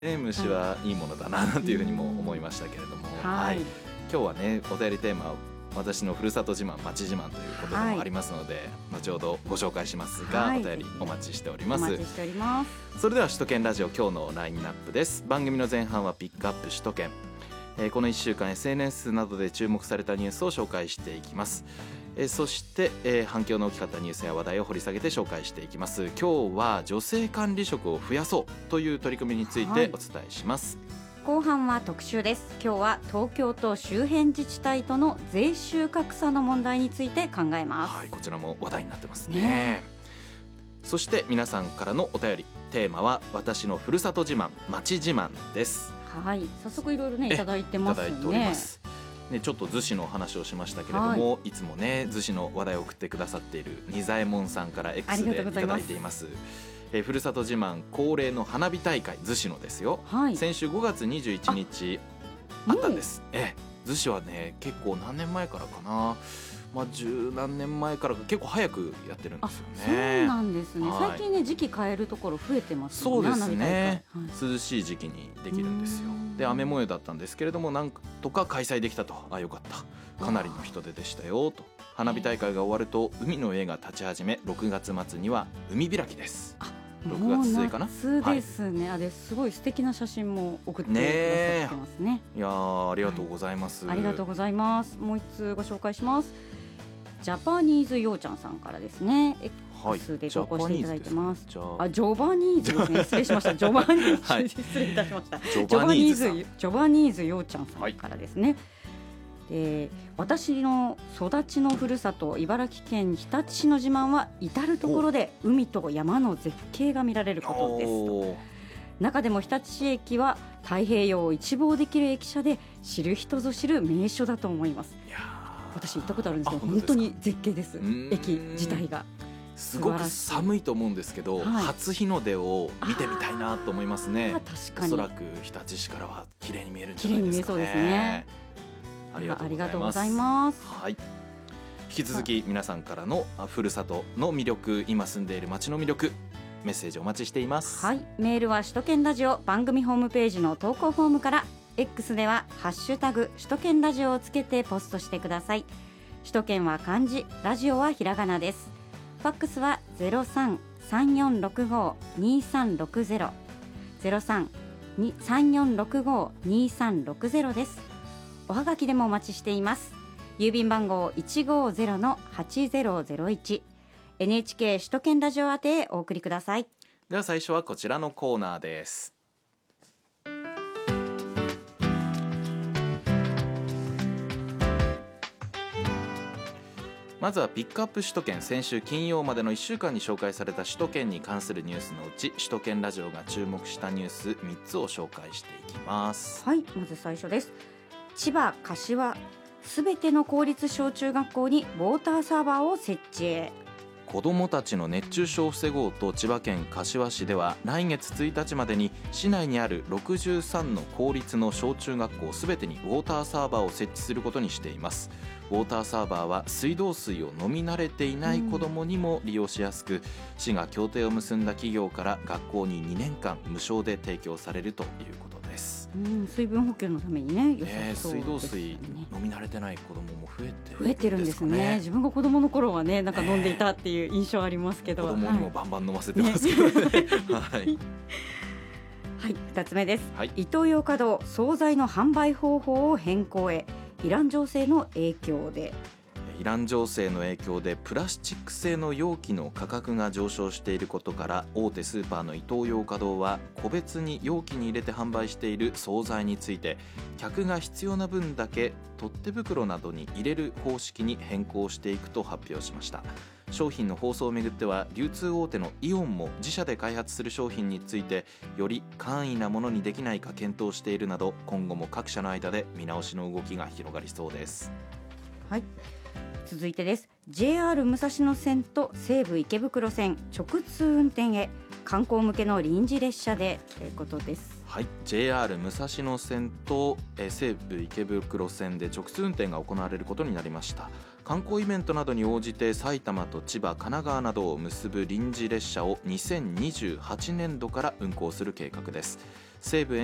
虫はいいものだなというふうにも思いましたけれども、はい、今日はねお便りテーマは私のふるさと自慢町自慢ということでもありますので、後ほどご紹介しますが、お便りお待ちしております。 お待ちしております。 それでは首都圏ラジオ今日のラインナップです。番組の前半はピックアップ首都圏、この1週間 SNS などで注目されたニュースを紹介していきます。そして、反響の大きかったニュースや話題を掘り下げて紹介していきます。今日は女性管理職を増やそうという取り組みについてお伝えします。 後半は特集です。今日は東京都周辺自治体との税収格差の問題について考えます。 はい、こちらも話題になってますね。そして皆さんからのお便りテーマは私のふるさと自慢町自慢です。 はい、早速いろいろねいただいてますね。 いただいておりますね。ちょっと逗子の話をしましたけれども、いつもね逗子の話題を送ってくださっている仁左衛門さんから X でいただいています。ふるさと自慢恒例の花火大会逗子のですよ、先週5月21日 あったんです。逗子はね結構何年前からかな、十何年前から結構早くやってるんですよね。 そうなんですね、最近ね時期変えるところ増えてますよね。 そうですね、涼しい時期にできるんですよ。で雨模様だったんですけれどもなんとか開催できたと。よかった、かなりの人出でしたよと。花火大会が終わると海の家が立ち始め、6月末には海開きです。6月末かな。 夏ですね。すごい素敵な写真も送ってくださってますね。 いやありがとうございます、 ありがとうございます。もう一通ご紹介します。ジャパニーズようちゃんさんからですね、X で投稿していただいてます。ジョバニーズですね。失礼しました。ジョバニーズ、失礼いたしました。ジョバニーズようちゃんさんからですね。私の育ちのふるさと茨城県日立市の自慢は至る所で海と山の絶景が見られることですと。中でも日立市駅は太平洋を一望できる駅舎で知る人ぞ知る名所だと思います。私行ったことあるんですけど本当に絶景です。駅自体がすごく寒いと思うんですけど、初日の出を見てみたいなと思いますね。おそらく日立市からは綺麗に見えるんじゃないですかね。ありがとうございます。引き続き皆さんからのふるさとの魅力、今住んでいる街の魅力、メッセージお待ちしています。 メールは首都圏ラジオ番組ホームページの投稿フォームから、 X ではハッシュタグ首都圏ラジオをつけてポストしてください。首都圏は漢字、ラジオはひらがなです。ファックスは 03-3465-2360 03-3465-2360 です。おはがきでもお待ちしています。郵便番号 150-8001 NHK 首都圏ラジオ宛てへお送りください。 では最初はこちらのコーナーです。まずはピックアップ首都圏、先週金曜までの1週間に紹介された首都圏に関するニュースのうち、首都圏ラジオが注目したニュース3つを紹介していきます。 まず最初です。千葉柏すべての公立小中学校にウォーターサーバーを設置へ。 子どもたちの熱中症を防ごうと千葉県柏市では来月1日までに市内にある63の公立の小中学校すべてにウォーターサーバーを設置することにしています。ウォーターサーバーは水道水を飲み慣れていない子どもにも利用しやすく、市が協定を結んだ企業から学校に2年間無償で提供されるということです。 水分補給のためにね、 水道水飲み慣れてない子どもも増えてるんですね。自分が子どもの頃はね、なんか飲んでいたっていう印象ありますけど、 子どもにもバンバン飲ませてますけどね。 2つ目です。イトーヨーカドー惣菜の販売方法を変更へ。イラン情勢の影響で。 イラン情勢の影響でプラスチック製の容器の価格が上昇していることから、大手スーパーのイトーヨーカドーは個別に容器に入れて販売している惣菜について、客が必要な分だけ取っ手袋などに入れる方式に変更していくと発表しました。商品の包装をめぐっては、流通大手のイオンも自社で開発する商品についてより簡易なものにできないか検討しているなど、今後も各社の間で見直しの動きが広がりそうです。 続いてです。 JR 武蔵野線と西武池袋線直通運転へ。観光向けの臨時列車でということです。 JR 武蔵野線と西武池袋線で直通運転が行われることになりました。観光イベントなどに応じて埼玉と千葉、神奈川などを結ぶ臨時列車を2028年度から運行する計画です。 西武